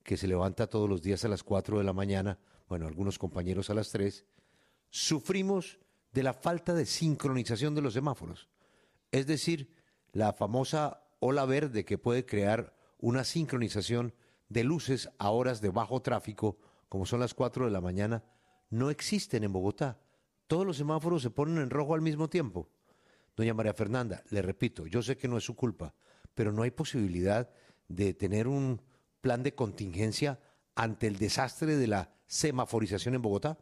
que se levanta todos los días a las 4 de la mañana, bueno, algunos compañeros a las 3, sufrimos de la falta de sincronización de los semáforos. Es decir, la famosa ola verde que puede crear una sincronización de luces a horas de bajo tráfico, como son las 4 de la mañana, no existen en Bogotá. Todos los semáforos se ponen en rojo al mismo tiempo. Doña María Fernanda, le repito, yo sé que no es su culpa, pero no hay posibilidad de tener un plan de contingencia ante el desastre de la semaforización en Bogotá.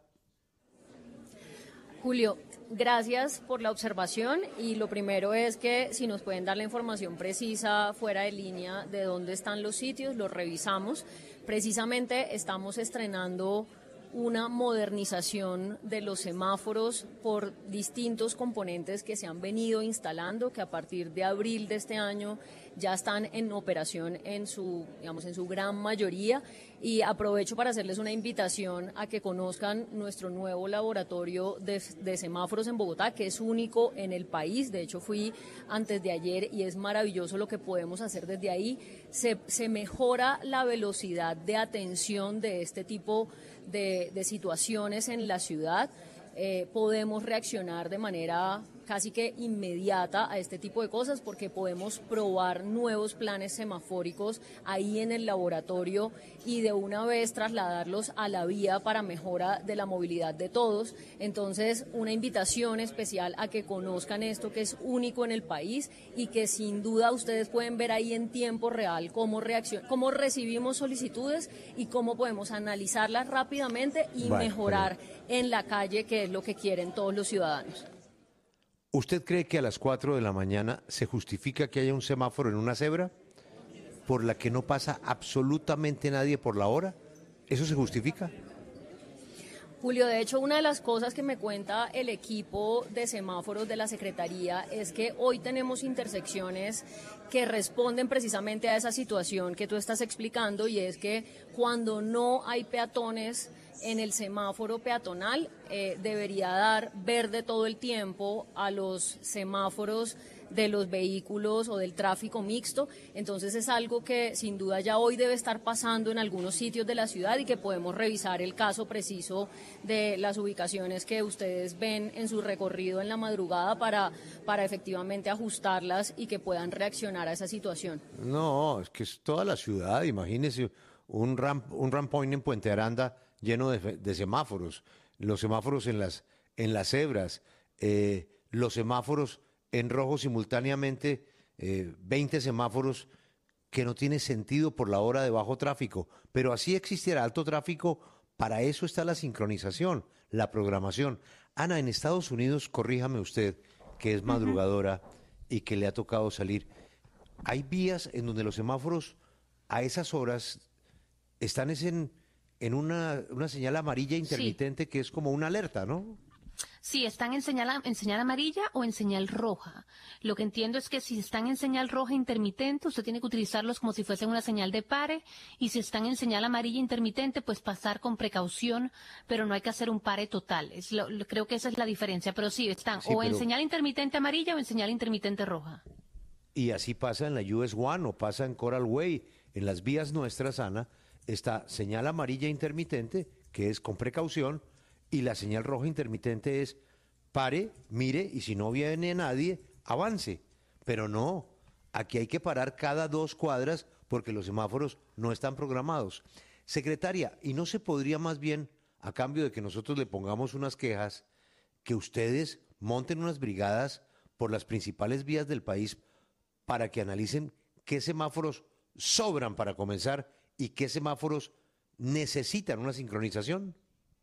Julio, gracias por la observación y lo primero es que si nos pueden dar la información precisa fuera de línea de dónde están los sitios, los revisamos. Precisamente estamos estrenando una modernización de los semáforos por distintos componentes que se han venido instalando, que a partir de abril de este año ya están en operación en su gran mayoría. Y aprovecho para hacerles una invitación a que conozcan nuestro nuevo laboratorio de semáforos en Bogotá, que es único en el país. De hecho, fui antes de ayer y es maravilloso lo que podemos hacer desde ahí. Se mejora la velocidad de atención de este tipo de situaciones en la ciudad. Podemos reaccionar de manera casi que inmediata a este tipo de cosas porque podemos probar nuevos planes semafóricos ahí en el laboratorio y de una vez trasladarlos a la vía para mejora de la movilidad de todos. Entonces, una invitación especial a que conozcan esto que es único en el país y que sin duda ustedes pueden ver ahí en tiempo real cómo recibimos solicitudes y cómo podemos analizarlas rápidamente y mejorar en la calle, que es lo que quieren todos los ciudadanos. ¿Usted cree que a las 4 de la mañana se justifica que haya un semáforo en una cebra por la que no pasa absolutamente nadie por la hora? ¿Eso se justifica? Julio, de hecho, una de las cosas que me cuenta el equipo de semáforos de la Secretaría es que hoy tenemos intersecciones que responden precisamente a esa situación que tú estás explicando, y es que cuando no hay peatones en el semáforo peatonal, debería dar verde todo el tiempo a los semáforos de los vehículos o del tráfico mixto. Entonces es algo que sin duda ya hoy debe estar pasando en algunos sitios de la ciudad y que podemos revisar el caso preciso de las ubicaciones que ustedes ven en su recorrido en la madrugada para efectivamente ajustarlas y que puedan reaccionar a esa situación. No, es que es toda la ciudad, imagínese un ramp point en Puente Aranda lleno de semáforos, los semáforos en las cebras, los semáforos en rojo simultáneamente, 20 semáforos que no tiene sentido por la hora de bajo tráfico, pero así existiera alto tráfico, para eso está la sincronización, la programación. Ana, en Estados Unidos, corríjame usted, que es madrugadora y que le ha tocado salir, hay vías en donde los semáforos a esas horas están en una señal amarilla intermitente, sí, que es como una alerta, ¿no? Sí, están en señal amarilla o en señal roja. Lo que entiendo es que si están en señal roja intermitente, usted tiene que utilizarlos como si fuesen una señal de pare, y si están en señal amarilla intermitente, pues pasar con precaución, pero no hay que hacer un pare total. Creo que esa es la diferencia, pero sí, están en señal intermitente amarilla o en señal intermitente roja. Y así pasa en la US One o pasa en Coral Way. En las vías nuestras, Ana, está señal amarilla intermitente, que es con precaución, y la señal roja intermitente es pare, mire, y si no viene nadie, avance. Pero no, aquí hay que parar cada 2 cuadras porque los semáforos no están programados. Secretaria, ¿y no se podría más bien, a cambio de que nosotros le pongamos unas quejas, que ustedes monten unas brigadas por las principales vías del país para que analicen qué semáforos sobran para comenzar y qué semáforos necesitan una sincronización?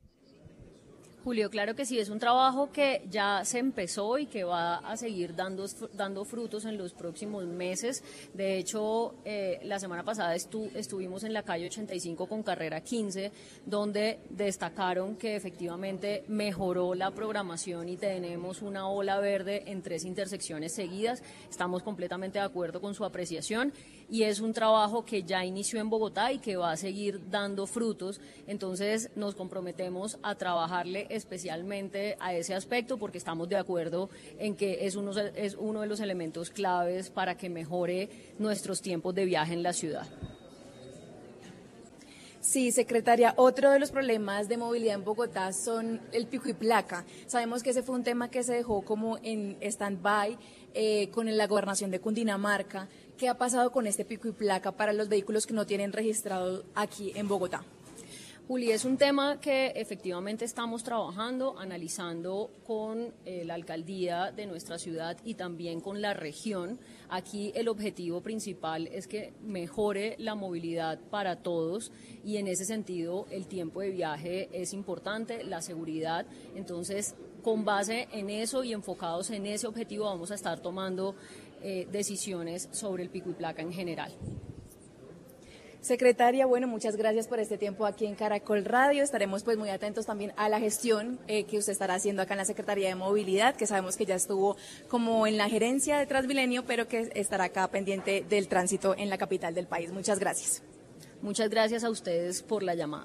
Julio, claro que sí, es un trabajo que ya se empezó y que va a seguir dando frutos en los próximos meses. De hecho, la semana pasada estuvimos en la calle 85 con carrera 15, donde destacaron que efectivamente mejoró la programación y tenemos una ola verde en 3 intersecciones seguidas. Estamos completamente de acuerdo con su apreciación y es un trabajo que ya inició en Bogotá y que va a seguir dando frutos. Entonces nos comprometemos a trabajarle especialmente a ese aspecto porque estamos de acuerdo en que es uno de los elementos claves para que mejore nuestros tiempos de viaje en la ciudad. Sí, secretaria, otro de los problemas de movilidad en Bogotá son el pico y placa. Sabemos que ese fue un tema que se dejó como en stand-by con la gobernación de Cundinamarca. ¿Qué ha pasado con este pico y placa para los vehículos que no tienen registrado aquí en Bogotá? Juli, es un tema que efectivamente estamos trabajando, analizando con la alcaldía de nuestra ciudad y también con la región. Aquí el objetivo principal es que mejore la movilidad para todos y en ese sentido el tiempo de viaje es importante, la seguridad. Entonces, con base en eso y enfocados en ese objetivo vamos a estar tomando decisiones sobre el pico y placa en general. Secretaria, bueno, muchas gracias por este tiempo aquí en Caracol Radio. Estaremos pues muy atentos también a la gestión que usted estará haciendo acá en la Secretaría de Movilidad, que sabemos que ya estuvo como en la gerencia de Transmilenio, pero que estará acá pendiente del tránsito en la capital del país. Muchas gracias. Muchas gracias a ustedes por la llamada.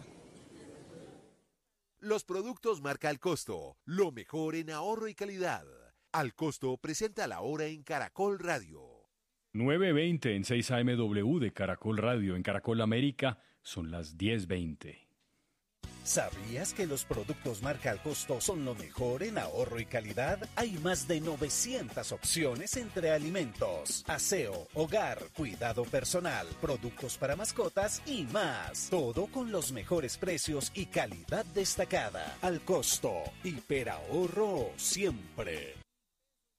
Los productos marca Al Costo, lo mejor en ahorro y calidad. Al Costo presenta la hora en Caracol Radio. 9:20 en 6 AMW de Caracol Radio. En Caracol América son las 10:20. ¿Sabías que los productos marca Al Costo son lo mejor en ahorro y calidad? Hay más de 900 opciones entre alimentos, aseo, hogar, cuidado personal, productos para mascotas y más. Todo con los mejores precios y calidad destacada. Al Costo, hiperahorro siempre.